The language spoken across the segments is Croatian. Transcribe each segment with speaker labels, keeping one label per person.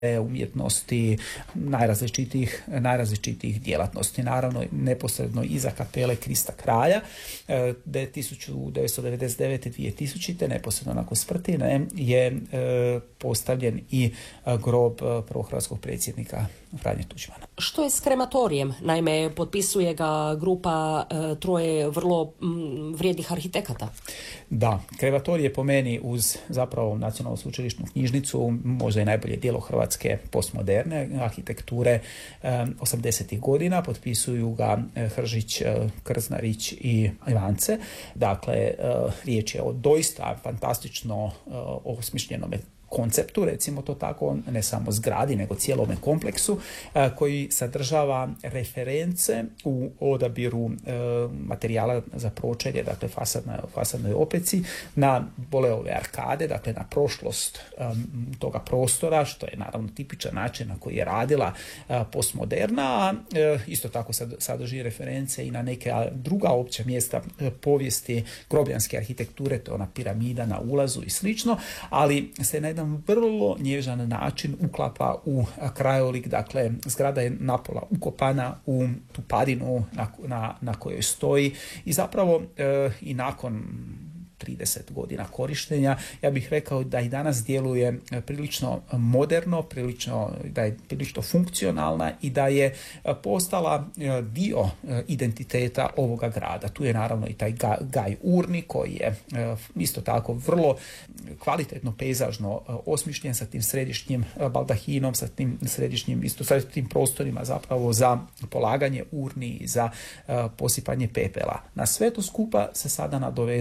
Speaker 1: umjetnosti, najrazličitijih djelatnosti. Naravno, neposredno iza kapele Krista Kralja, 1999-2000, neposredno nakon smrti, je postavljen i grob prvog hrvatskog predsjednika Franje Tuđmana.
Speaker 2: Što je s krematorijem? Naime, potpisuje ga grupa troje vrlo vrijednih arhitekata.
Speaker 1: Da, krematorij je po meni uz zapravo Nacionalnu sveučilišnu knjižnicu možda i najbolje djelo hrvatske postmoderne arhitekture 80. godina. Potpisuju ga Hržić, Krznarić i Ivance. Dakle, riječ je o doista fantastično osmišljenome konceptu, recimo to tako, ne samo zgradi, nego cijelome kompleksu, koji sadržava reference u odabiru materijala za pročelje, dakle fasadnoj opeci, na boleove arkade, dakle na prošlost toga prostora, što je naravno tipičan način na koji je radila postmoderna, a isto tako sadrži reference i na neka druga opća mjesta povijesti grobljanske arhitekture, to je ona piramida na ulazu i slično, ali se na jedan vrlo nježan način uklapa u krajolik, dakle zgrada je napola ukopana u tu padinu na kojoj stoji i zapravo i nakon 30 godina korištenja, ja bih rekao da i danas djeluje prilično moderno, da je prilično funkcionalna i da je postala dio identiteta ovoga grada. Tu je naravno i taj Gaj Urni koji je isto tako vrlo kvalitetno pejzažno osmišljen sa tim središnjim baldahinom, sa tim središnjim isto sa tim prostorima zapravo za polaganje urni i za posipanje pepela. Na sve to skupa se sada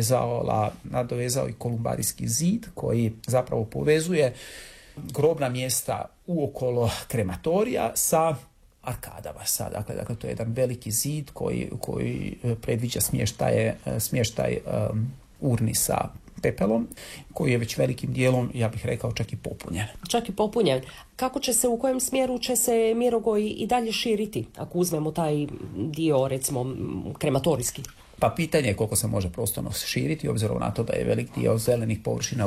Speaker 1: nadovezao i kolumbarijski zid koji zapravo povezuje grobna mjesta uokolo krematorija sa arkadama. Dakle, to je jedan veliki zid koji predviđa smještaj urni sa pepelom, koji je već velikim dijelom, ja bih rekao, čak i popunjen.
Speaker 2: Kako će se, u kojem smjeru će se Mirogoj i dalje širiti, ako uzmemo taj dio, recimo, krematorijski?
Speaker 1: Pa pitanje je koliko se može prostorno širiti, obzirom na to da je velik dio zelenih površina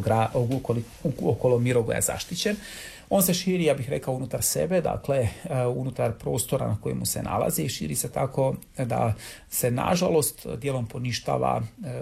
Speaker 1: okolo Mirogoja zaštićen. On se širi, ja bih rekao, unutar sebe, dakle, unutar prostora na kojemu se nalazi i širi se tako da se, nažalost, dijelom poništava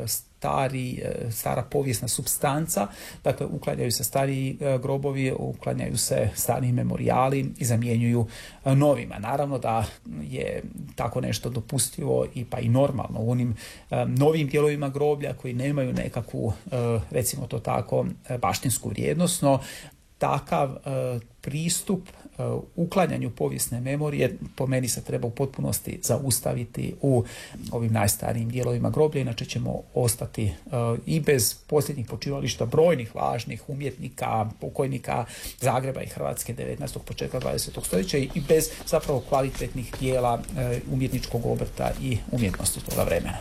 Speaker 1: stara povijesna supstanca, dakle uklanjaju se stariji grobovi, uklanjaju se stari memorijali i zamjenjuju novima. Naravno da je tako nešto dopustivo i pa i normalno u onim novim dijelovima groblja koji nemaju nekakvu, recimo to tako, baštinsku vrijednost, no takav pristup uklanjanju povijesne memorije po meni se treba u potpunosti zaustaviti u ovim najstarijim dijelovima groblja, inače ćemo ostati i bez posljednjih počivališta brojnih važnih umjetnika, pokojnika Zagreba i Hrvatske 19. početka 20. stoljeća i bez zapravo kvalitetnih dijela umjetničkog obrta i umjetnosti toga vremena.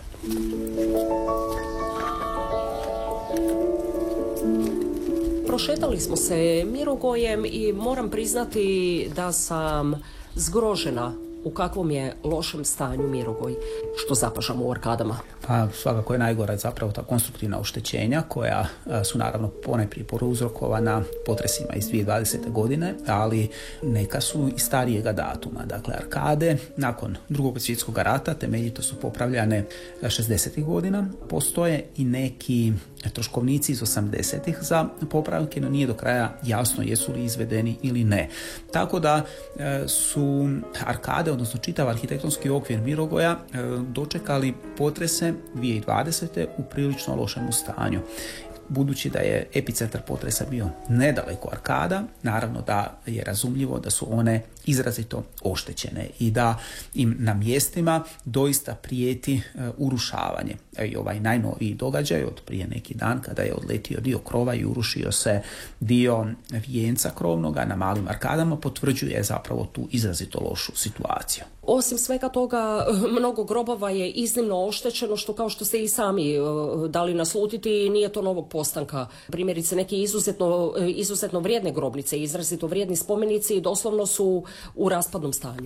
Speaker 2: Prošetali smo se Mirogojem i moram priznati da sam zgrožena u kakvom je lošem stanju Mirogoj, što zapažamo u arkadama.
Speaker 1: Pa svakako je najgora zapravo ta konstruktivna oštećenja koja su naravno ponajprije prouzrokovana potresima iz 2020. godine, ali neka su i starijega datuma. Dakle, arkade nakon Drugog svjetskog rata temeljito su popravljane 60. godina. Postoje i neki troškovnici iz 80. za popravke, no nije do kraja jasno jesu li izvedeni ili ne. Tako da su arkade, odnosno čitav arhitektonski okvir Mirogoja dočekali potrese 2020. u prilično lošem stanju. Budući da je epicentar potresa bio nedaleko arkada, naravno da je razumljivo da su one izrazito oštećene i da im na mjestima doista prijeti urušavanje. I ovaj najnoviji događaj od prije neki dan kada je odletio dio krova i urušio se dio vijenca krovnoga na malim arkadama potvrđuje zapravo tu izrazito lošu situaciju.
Speaker 2: Osim svega toga, mnogo grobova je iznimno oštećeno, što kao što ste i sami dali naslutiti, nije to novog postanka. Primjerice, neke izuzetno vrijedne grobnice, izrazito vrijedni spomenici doslovno su u raspadnom stanju.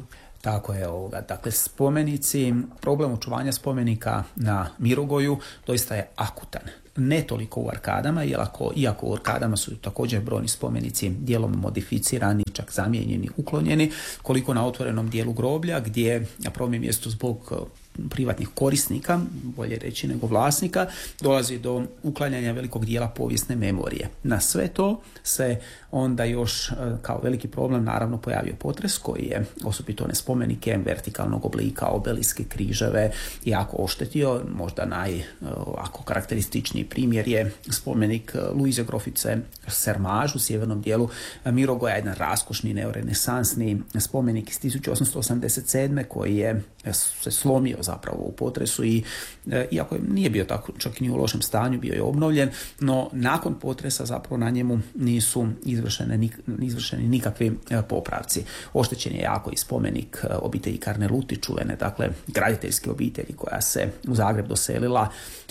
Speaker 1: Tako je ovoga. Dakle, spomenici, problem očuvanja spomenika na Mirogoju doista je akutan. Ne toliko u arkadama, iako u arkadama su također brojni spomenici dijelom modificirani, čak zamijenjeni, uklonjeni, koliko na otvorenom dijelu groblja, gdje na prvom mjestu zbog privatnih korisnika, bolje reći nego vlasnika, dolazi do uklanjanja velikog dijela povijesne memorije. Na sve to se onda još kao veliki problem naravno pojavio potres koji je osobito one spomenike vertikalnog oblika, obeliske, križeve jako oštetio. Možda ovako karakterističniji primjer je spomenik Luize Grofice Sermaž u sjevernom dijelu Mirogoja, jedan raskošni neorenesansni spomenik iz 1887. koji je se slomio zapravo u potresu i iako nije bio tako čak i u lošem stanju, bio je obnovljen, no nakon potresa zapravo na njemu nisu izvršeni nikakvi popravci. Oštećen je jako i spomenik obitelji Karneluti, čuvene, dakle, graditeljske obitelji koja se u Zagreb doselila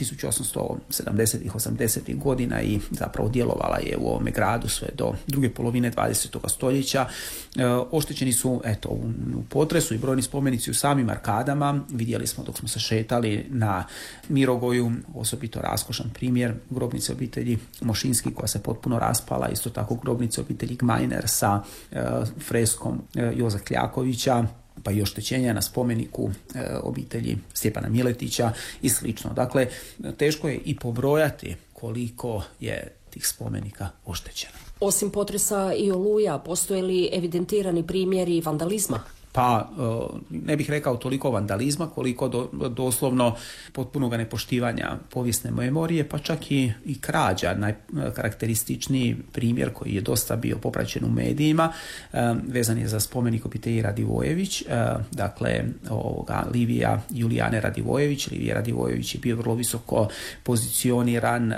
Speaker 1: 1870-ih, 80-ih godina i zapravo djelovala je u ovome gradu sve do druge polovine 20. stoljeća. Oštećeni su u potresu i brojni spomenici u samim arkadama. Vidjeli smo dok smo se šetali na Mirogoju, osobito raskošan primjer grobnice obitelji Mošinski koja se potpuno raspala, isto tako grobnice obitelji Gmajner sa freskom Joza Kljakovića, pa i oštećenja na spomeniku obitelji Stjepana Miletića i slično. Dakle, teško je i pobrojati koliko je tih spomenika oštećeno.
Speaker 2: Osim potresa i oluja, postoje li evidentirani primjeri vandalizma?
Speaker 1: Pa ne bih rekao toliko vandalizma koliko doslovno potpunog nepoštivanja povijesne memorije, pa čak i krađa. Najkarakterističniji primjer koji je dosta bio popraćen u medijima vezan je za spomenik obitelji Radivojević, dakle Livija Julijane Radivojević. Livija Radivojević je bio vrlo visoko pozicioniran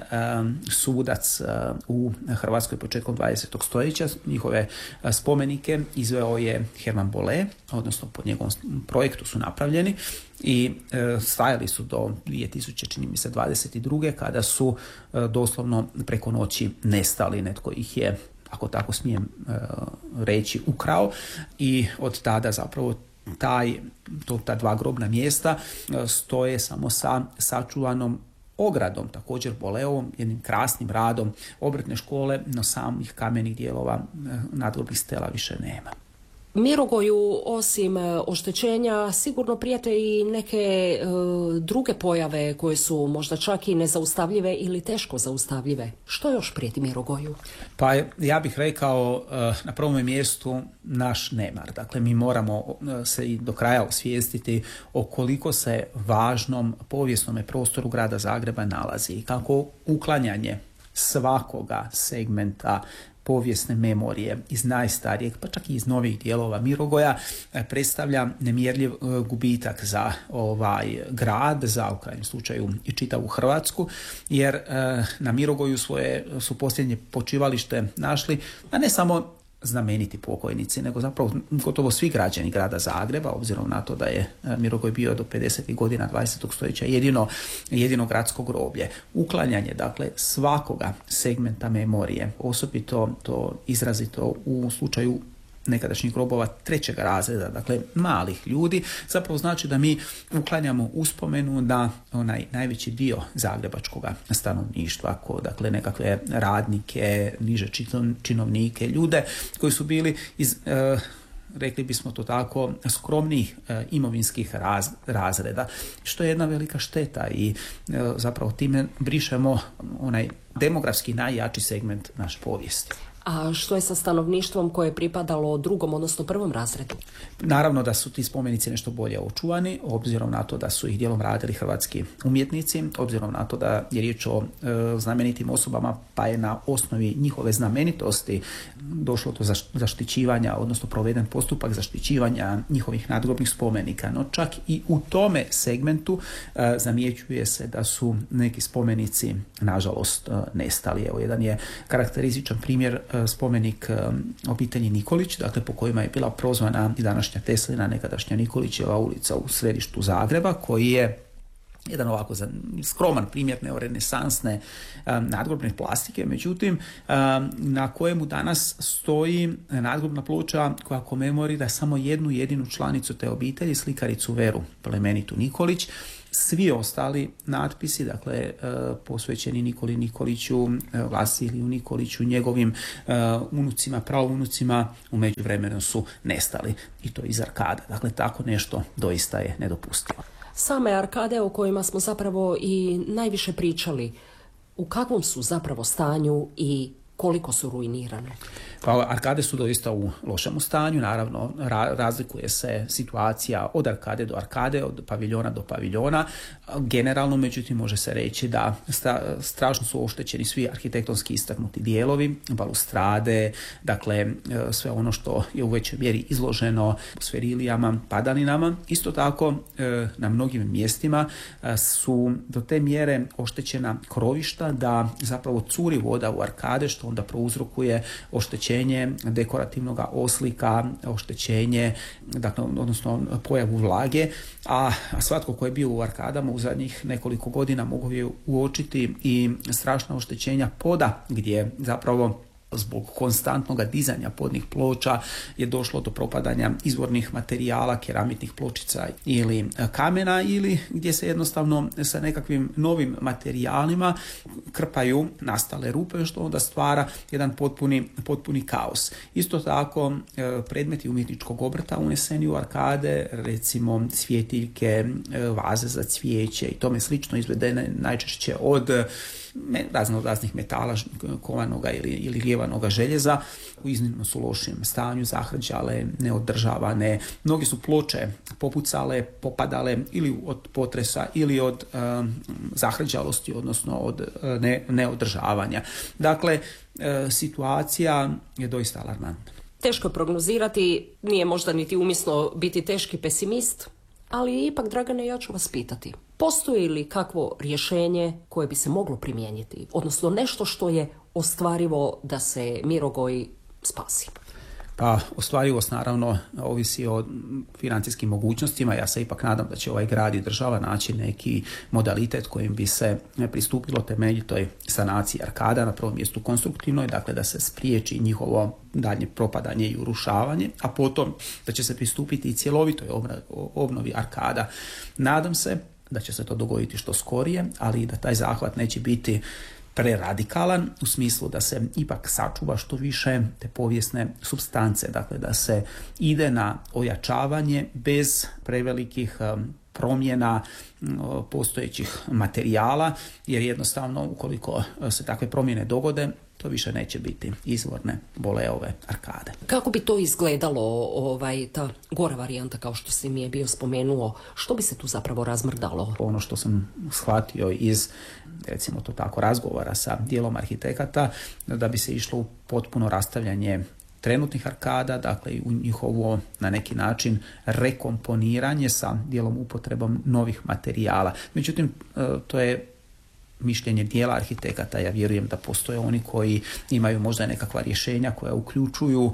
Speaker 1: sudac u Hrvatskoj početkom 20. stoljeća. Njihove spomenike izveo je Herman Bolle, odnosno po njegovom projektu su napravljeni i stajali su do 2022. kada su doslovno preko noći nestali. Netko ih je, ako tako smijem reći, ukrao i od tada zapravo ta dva grobna mjesta stoje samo sa sačuvanom ogradom, također Boleovom, jednim krasnim radom obrtne škole, no samih kamenih dijelova nadgrobnih stela više nema.
Speaker 2: Mirogoju, osim oštećenja, sigurno prijete i neke druge pojave koje su možda čak i nezaustavljive ili teško zaustavljive. Što još prijeti Mirogoju?
Speaker 1: Pa ja bih rekao na prvom mjestu naš nemar. Dakle, mi moramo se i do kraja osvijestiti o koliko se važnom povijesnom prostoru grada Zagreba nalazi i kako uklanjanje svakoga segmenta povijesne memorije iz najstarijeg, pa čak i iz novih dijelova Mirogoja predstavlja nemjerljiv gubitak za ovaj grad, za u krajnjem slučaju i čitavu Hrvatsku, jer na Mirogoju su posljednje počivalište našli, a ne samo znameniti pokojnici, nego zapravo gotovo svi građani grada Zagreba, obzirom na to da je Mirogoj bio do 50. godina 20. stoljeća jedino gradsko groblje. Uklanjanje, dakle, svakoga segmenta memorije, osobito to izrazito u slučaju nekadašnjih grobova trećeg razreda, dakle malih ljudi, zapravo znači da mi uklanjamo uspomenu na onaj najveći dio zagrebačkog stanovništva, dakle nekakve radnike, niže činovnike, ljude koji su bili iz rekli bismo to tako, skromnih imovinskih razreda, što je jedna velika šteta i zapravo time brišemo onaj demografski najjači segment naše povijesti.
Speaker 2: A što je sa stanovništvom koje je pripadalo drugom, odnosno prvom razredu?
Speaker 1: Naravno da su ti spomenici nešto bolje očuvani, obzirom na to da su ih dijelom radili hrvatski umjetnici, obzirom na to da je riječ o znamenitim osobama, pa je na osnovi njihove znamenitosti došlo do zaštićivanja, odnosno proveden postupak zaštićivanja njihovih nadgrobnih spomenika. No čak i u tome segmentu zamjećuje se da su neki spomenici nažalost nestali. Evo, jedan je karakterističan primjer spomenik obitelji Nikolić, dakle po kojima je bila prozvana i današnja Teslina, nekadašnja Nikolićeva ulica u središtu Zagreba, koji je jedan ovako skroman primjer neorenesansne nadgrobne plastike, međutim na kojemu danas stoji nadgrobna ploča koja komemorira samo jednu jedinu članicu te obitelji, slikaricu Veru Plemenitu Nikolić. Svi ostali natpisi, dakle, posvećeni Nikoli Nikoliću, Vasiliju Nikoliću, njegovim unucima, praunucima, u međuvremenu su nestali i to iz arkada. Dakle, tako nešto doista je nedopustivo.
Speaker 2: Same arkade o kojima smo zapravo i najviše pričali, u kakvom su zapravo stanju i koliko su ruinirane?
Speaker 1: Pa, arkade su doista u lošem stanju, naravno razlikuje se situacija od arkade do arkade, od paviljona do paviljona. Generalno, međutim, može se reći da strašno su oštećeni svi arhitektonski istaknuti dijelovi, balustrade, dakle sve ono što je u većoj mjeri izloženo sferilijama, padalinama. Isto tako na mnogim mjestima su do te mjere oštećena krovišta da zapravo curi voda u arkade, što onda prouzrokuje oštećenje dekorativnog oslika, oštećenje, dakle, odnosno pojavu vlage, a svatko ko je bio u arkadama u zadnjih nekoliko godina mogao je uočiti i strašna oštećenja poda, gdje zapravo zbog konstantnog dizanja podnih ploča je došlo do propadanja izvornih materijala, keramitnih pločica ili kamena, ili gdje se jednostavno sa nekakvim novim materijalima krpaju nastale rupe, što onda stvara jedan potpuni kaos. Isto tako predmeti umjetničkog obrta uneseni u arkade, recimo svjetiljke, vaze za cvijeće i tome slično, izvedene najčešće od raznih metala, kovanoga ili lijevanoga željeza, u iznimno su lošim stanju, zahrđale, neodržavane. Mnogi su ploče popucale, popadale ili od potresa ili od zahrđalosti, odnosno od neodržavanja. Dakle, situacija je doista alarmantna.
Speaker 2: Teško prognozirati, nije možda niti umjesno biti teški pesimist, ali ipak, Dragane, ja ću vas pitati. Postoji li kakvo rješenje koje bi se moglo primijeniti? Odnosno nešto što je ostvarivo da se Mirogoj spasi?
Speaker 1: Pa, ostvarivost naravno ovisi o financijskim mogućnostima. Ja se ipak nadam da će ovaj grad i država naći neki modalitet kojim bi se pristupilo temeljitoj sanaciji arkada, na prvom mjestu konstruktivnoj, dakle da se spriječi njihovo daljnje propadanje i urušavanje, a potom da će se pristupiti i cjelovitoj obnovi arkada. Nadam se da će se to dogoditi što skorije, ali i da taj zahvat neće biti preradikalan, u smislu da se ipak sačuva što više te povijesne supstance, dakle da se ide na ojačavanje bez prevelikih promjena postojećih materijala, jer jednostavno ukoliko se takve promjene dogode, to više neće biti izvorne Boleove arkade.
Speaker 2: Kako bi to izgledalo, ta gora varijanta, kao što si mi je bio spomenuo, što bi se tu zapravo razmrdalo?
Speaker 1: Ono što sam shvatio iz, recimo to tako, razgovora sa dijelom arhitekata, da bi se išlo u potpuno rastavljanje trenutnih arkada, dakle u njihovo na neki način rekomponiranje sa dijelom upotrebom novih materijala. Međutim, to je mišljenje dijela arhitekata. Ja vjerujem da postoje oni koji imaju možda nekakva rješenja koja uključuju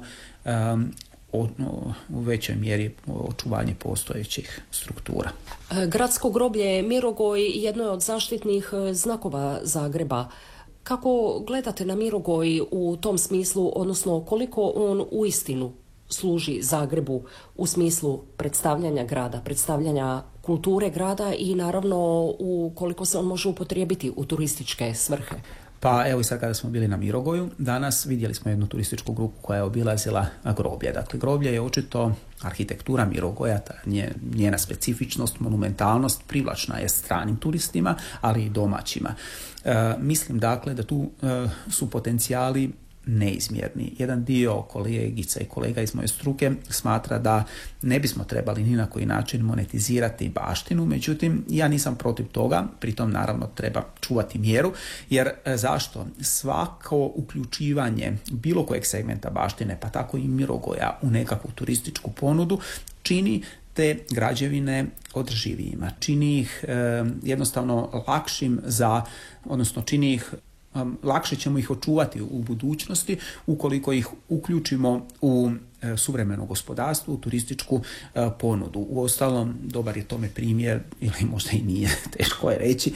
Speaker 1: u većoj mjeri očuvanje postojećih struktura.
Speaker 2: Gradsko groblje Mirogoj jedno je od zaštitnih znakova Zagreba. Kako gledate na Mirogoj u tom smislu, odnosno koliko on uistinu služi Zagrebu u smislu predstavljanja grada, predstavljanja kulture grada i naravno u koliko se on može upotrijebiti u turističke svrhe?
Speaker 1: Pa evo i sad kada smo bili na Mirogoju, danas vidjeli smo jednu turističku grupu koja je obilazila groblje. Dakle, groblje je očito arhitektura Mirogoja, ta njena specifičnost, monumentalnost privlačna je stranim turistima, ali i domaćima. Mislim dakle da tu su potencijali neizmjerni. Jedan dio kolegica i kolega iz moje struke smatra da ne bismo trebali ni na koji način monetizirati baštinu, međutim ja nisam protiv toga, pritom naravno treba čuvati mjeru, jer zašto? Svako uključivanje bilo kojeg segmenta baštine, pa tako i Mirogoja, u nekakvu turističku ponudu čini te građevine održivijima, čini ih jednostavno lakšim odnosno čini ih lakše ćemo ih očuvati u budućnosti ukoliko ih uključimo u suvremeno gospodarstvo, u turističku ponudu. Uostalom, dobar je tome primjer, ili možda i nije, teško je reći,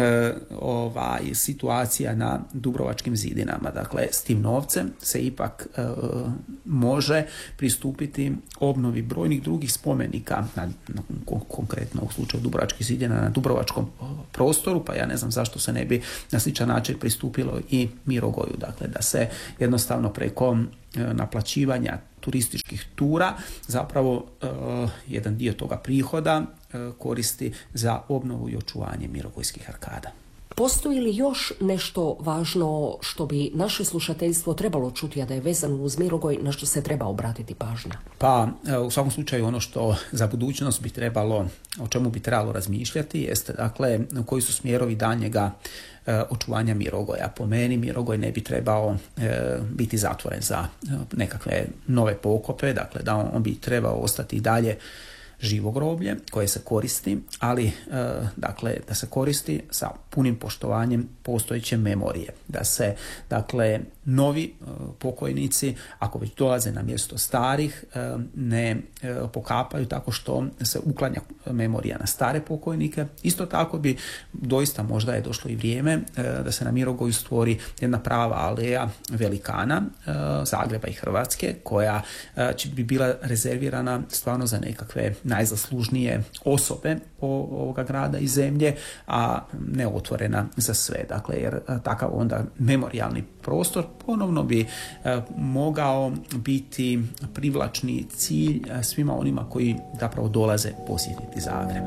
Speaker 1: situacija na Dubrovačkim zidinama. Dakle, s tim novcem se ipak može pristupiti obnovi brojnih drugih spomenika, konkretno u slučaju Dubrovačkih zidina na dubrovačkom prostoru, pa ja ne znam zašto se ne bi na sličan način pristupilo i Mirogoju. Dakle, da se jednostavno preko naplaćivanja turističkih tura zapravo jedan dio toga prihoda koristi za obnovu i očuvanje mirogojskih arkada.
Speaker 2: Postoji li još nešto važno što bi naše slušateljstvo trebalo čuti, a da je vezano uz Mirogoj, na što se treba obratiti pažnja?
Speaker 1: Pa, u svakom slučaju ono što za budućnost bi trebalo, o čemu bi trebalo razmišljati, jeste dakle koji su smjerovi daljnjega očuvanja Mirogoja. Po meni Mirogoj ne bi trebao biti zatvoren za nekakve nove pokope, dakle da on bi trebao ostati i dalje živo groblje koje se koristi, ali dakle da se koristi sa punim poštovanjem postojeće memorije, da se dakle novi pokojnici, ako već dolaze na mjesto starih, ne pokapaju tako što se uklanja memorija na stare pokojnike. Isto tako bi doista možda je došlo i vrijeme da se na Mirogoju stvori jedna prava aleja velikana Zagreba i Hrvatske, koja bi bila rezervirana stvarno za nekakve najzaslužnije osobe ovoga grada i zemlje, a ne otvorena za sve. Dakle, jer takav onda memorijalni prostor ponovno bi mogao biti privlačni cilj svima onima koji zapravo dolaze posjetiti Zagreb.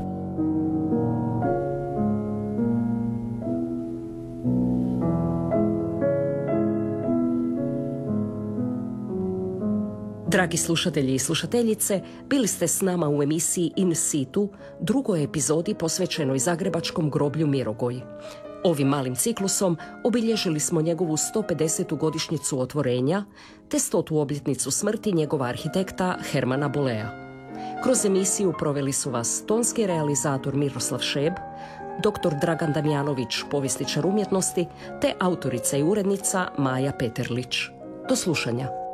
Speaker 2: Dragi slušatelji i slušateljice, bili ste s nama u emisiji In situ, drugoj epizodi posvećenoj zagrebačkom groblju Mirogoj. Ovim malim ciklusom obilježili smo njegovu 150. godišnjicu otvorenja te 100. obljetnicu smrti njegova arhitekta Hermana Bollea. Kroz emisiju proveli su vas tonski realizator Miroslav Šeb, dr. Dragan Damjanović, povjesničar umjetnosti, te autorica i urednica Maja Peterlić. Do slušanja.